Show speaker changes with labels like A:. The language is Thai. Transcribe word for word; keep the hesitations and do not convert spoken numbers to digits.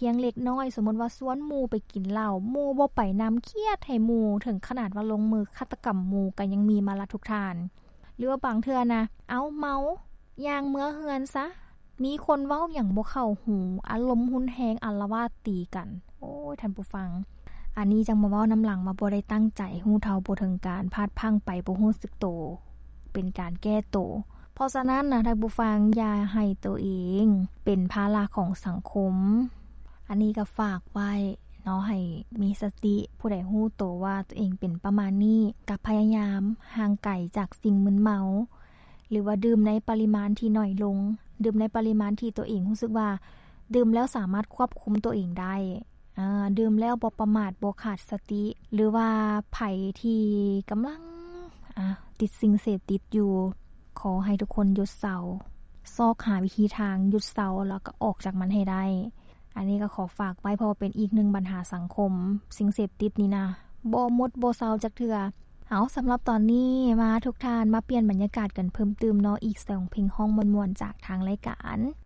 A: พียงเล็กน้อยสมมุติว่าชวนหมู่ไปกินเหล้าหมู่บ่ไปนำเครียดให้หมู่ถึงขนาดว่าลงมือฆาตกรรมหมู่ก็ยังมีมาละทุกท่านหรือว่าบางเทื่อนะเอาเมาย่างเมื่อเฮือนซะมีคนเว้าหยังบ่เข้าหูอารมณ์รุนแรงอาละวาดตีกันโอ้ยท่านผู้ฟังอันนี้จังมาเว้าน้ำหลังมาบ่ได้ตั้งใจฮู้เท่าบ่ถึงการพลาดพลั้งไปบ่รู้สึกโตเป็นการแก้โตเพราะฉะนั้นนะท่านผู้ฟังอย่าให้ตัวเองเป็นภาระของสังคมอันนี้ก็ฝากไว้เนาะให้มีสติผู้ใดฮู้โตว่าตัวเองเป็นประมาณนี้ก็พยายามห่างไกลจากสิ่งมึนเมาหรือว่าดื่มในปริมาณที่น้อยลงดื่มในปริมาณที่ตัวเองรู้สึกว่าดื่มแล้วสามารถควบคุมตัวเองได้อ่าดื่มแล้วบ่ประมาทบ่ขาดสติหรือว่าไผที่กำลังอ่าติดสิ่งเสพติดอยู่ขอให้ทุกคนหยุดเศร้าซอกหาวิธีทางหยุดเศร้าแล้วก็ออกจากมันให้ได้อันนี้ก็ขอฝากไว้เพราะว่าเป็นอีกหนึ่งปัญหาสังคมสิ่งเสพติดนี่นะบ่หมดบ่เศร้าจักเทื่อเอาสำหรับตอนนี้มาทุกท่านมาเปลี่ยนบรรยากาศกันเพิ่มเติมเนาะอีกสองเพลงห้องม่วนๆจากทางรายการ